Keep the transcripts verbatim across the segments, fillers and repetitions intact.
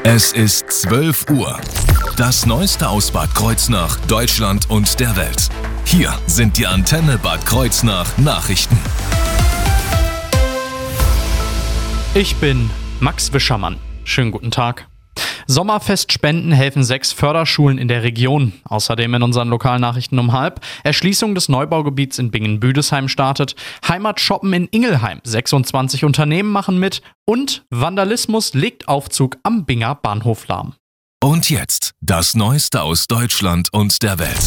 Es ist zwölf Uhr. Das Neueste aus Bad Kreuznach, Deutschland und der Welt. Hier sind die Antenne Bad Kreuznach Nachrichten. Ich bin Max Wischermann. Schönen guten Tag. Sommerfestspenden helfen sechs Förderschulen in der Region. Außerdem in unseren Lokalnachrichten um halb. Erschließung des Neubaugebiets in Bingen-Büdesheim startet. Heimatshoppen in Ingelheim. sechsundzwanzig Unternehmen machen mit. Und Vandalismus legt Aufzug am Binger Bahnhof lahm. Und jetzt das Neueste aus Deutschland und der Welt.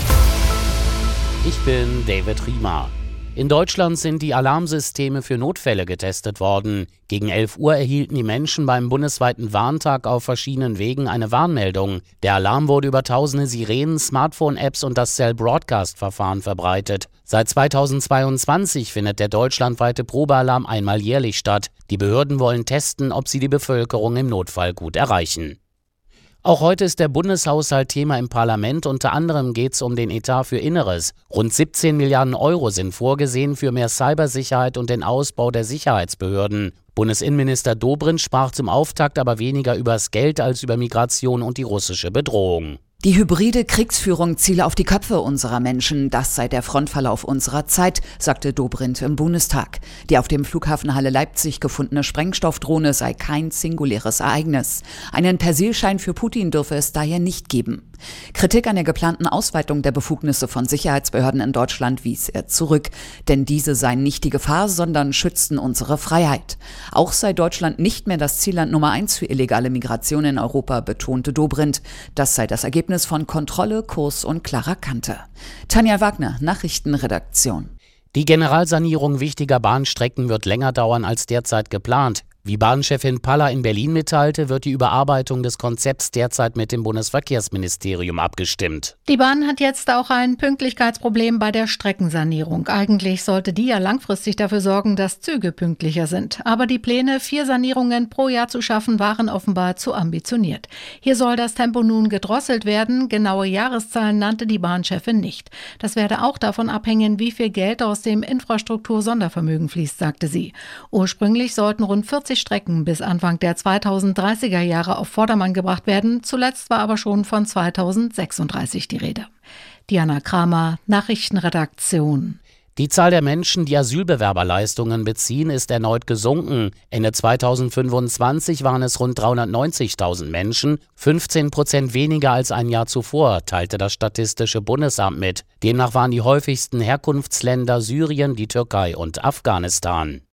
Ich bin David Riemer. In Deutschland sind die Alarmsysteme für Notfälle getestet worden. Gegen elf Uhr erhielten die Menschen beim bundesweiten Warntag auf verschiedenen Wegen eine Warnmeldung. Der Alarm wurde über tausende Sirenen, Smartphone-Apps und das Cell-Broadcast-Verfahren verbreitet. Seit zweitausendzweiundzwanzig findet der deutschlandweite Probealarm einmal jährlich statt. Die Behörden wollen testen, ob sie die Bevölkerung im Notfall gut erreichen. Auch heute ist der Bundeshaushalt Thema im Parlament. Unter anderem geht es um den Etat für Inneres. Rund siebzehn Milliarden Euro sind vorgesehen für mehr Cybersicherheit und den Ausbau der Sicherheitsbehörden. Bundesinnenminister Dobrindt sprach zum Auftakt aber weniger übers Geld als über Migration und die russische Bedrohung. Die hybride Kriegsführung ziele auf die Köpfe unserer Menschen. Das sei der Frontverlauf unserer Zeit, sagte Dobrindt im Bundestag. Die auf dem Flughafen Halle Leipzig gefundene Sprengstoffdrohne sei kein singuläres Ereignis. Einen Persilschein für Putin dürfe es daher nicht geben. Kritik an der geplanten Ausweitung der Befugnisse von Sicherheitsbehörden in Deutschland wies er zurück. Denn diese seien nicht die Gefahr, sondern schützten unsere Freiheit. Auch sei Deutschland nicht mehr das Zielland Nummer eins für illegale Migration in Europa, betonte Dobrindt. Das sei das Ergebnis von Kontrolle, Kurs und klarer Kante. Tanja Wagner, Nachrichtenredaktion. Die Generalsanierung wichtiger Bahnstrecken wird länger dauern als derzeit geplant. Wie Bahnchefin Paller in Berlin mitteilte, wird die Überarbeitung des Konzepts derzeit mit dem Bundesverkehrsministerium abgestimmt. Die Bahn hat jetzt auch ein Pünktlichkeitsproblem bei der Streckensanierung. Eigentlich sollte die ja langfristig dafür sorgen, dass Züge pünktlicher sind. Aber die Pläne, vier Sanierungen pro Jahr zu schaffen, waren offenbar zu ambitioniert. Hier soll das Tempo nun gedrosselt werden. Genaue Jahreszahlen nannte die Bahnchefin nicht. Das werde auch davon abhängen, wie viel Geld aus dem Infrastruktur-Sondervermögen fließt, sagte sie. Ursprünglich sollten rund vierzig Strecken bis Anfang der zweitausenddreißiger Jahre auf Vordermann gebracht werden. Zuletzt war aber schon von zweitausendsechsunddreißig die Rede. Diana Kramer, Nachrichtenredaktion. Die Zahl der Menschen, die Asylbewerberleistungen beziehen, ist erneut gesunken. Ende zweitausendfünfundzwanzig waren es rund dreihundertneunzigtausend Menschen, fünfzehn Prozent weniger als ein Jahr zuvor, teilte das Statistische Bundesamt mit. Demnach waren die häufigsten Herkunftsländer Syrien, die Türkei und Afghanistan.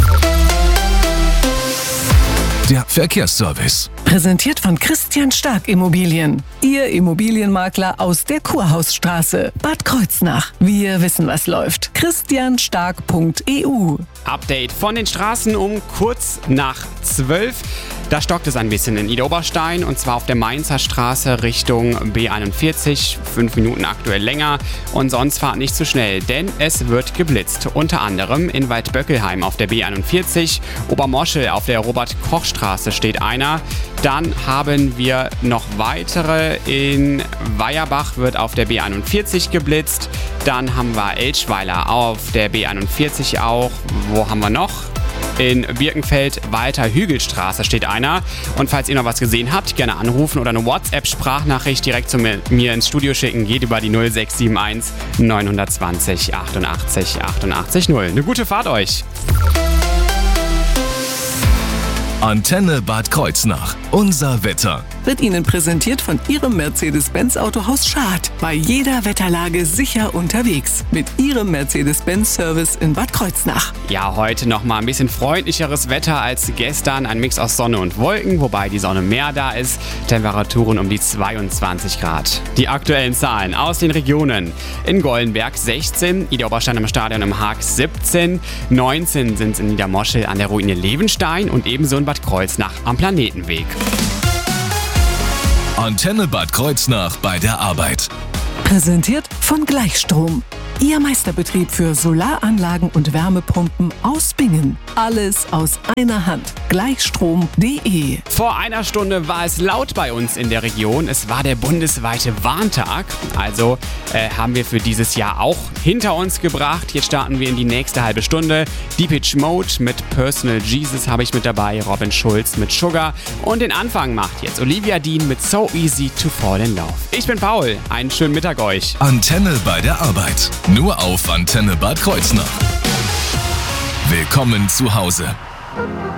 Der Verkehrsservice. Präsentiert von Christian Stark Immobilien. Ihr Immobilienmakler aus der Kurhausstraße, Bad Kreuznach. Wir wissen, was läuft. christian stark punkt e u. Update von den Straßen um kurz nach zwölf. Da stockt es ein bisschen in Idar-Oberstein und zwar auf der Mainzer Straße Richtung B einundvierzig. Fünf Minuten aktuell länger und sonst fahrt nicht zu schnell, denn es wird geblitzt. Unter anderem in Waldböckelheim auf der B einundvierzig, Obermoschel auf der Robert-Koch-Straße steht einer. Dann haben wir noch weitere. In Weierbach wird auf der B einundvierzig geblitzt. Dann haben wir Elschweiler auf der B einundvierzig auch. Wo haben wir noch? In Birkenfeld, Walter Hügelstraße steht einer. Und falls ihr noch was gesehen habt, gerne anrufen oder eine WhatsApp-Sprachnachricht direkt zu mir ins Studio schicken. Geht über die null sechs sieben eins neun zwei null achtundachtzig achtundachtzig null. Eine gute Fahrt euch! Antenne Bad Kreuznach. Unser Wetter. Wird Ihnen präsentiert von Ihrem Mercedes-Benz Autohaus Schad. Bei jeder Wetterlage sicher unterwegs. Mit Ihrem Mercedes-Benz-Service in Bad Kreuznach. Ja, heute noch mal ein bisschen freundlicheres Wetter als gestern. Ein Mix aus Sonne und Wolken, wobei die Sonne mehr da ist. Temperaturen um die zweiundzwanzig Grad. Die aktuellen Zahlen aus den Regionen. In Gollenberg sechzehn, Idar-Oberstein am Stadion im Haag siebzehn, neunzehn sind es in Niedermoschel an der Ruine Levenstein und ebenso in Bad Kreuznach am Planetenweg. Antenne Bad Kreuznach bei der Arbeit. Präsentiert von Gleichstrom. Ihr Meisterbetrieb für Solaranlagen und Wärmepumpen aus Bingen. Alles aus einer Hand. Gleichstrom punkt de. Vor einer Stunde war es laut bei uns in der Region. Es war der bundesweite Warntag. Also äh, haben wir für dieses Jahr auch hinter uns gebracht. Jetzt starten wir in die nächste halbe Stunde. Depeche Mode mit Personal Jesus habe ich mit dabei. Robin Schulz mit Sugar. Und den Anfang macht jetzt Olivia Dean mit So Easy to Fall in Love. Ich bin Paul. Einen schönen Mittag euch. Antenne bei der Arbeit. Nur auf Antenne Bad Kreuznach. Willkommen zu Hause.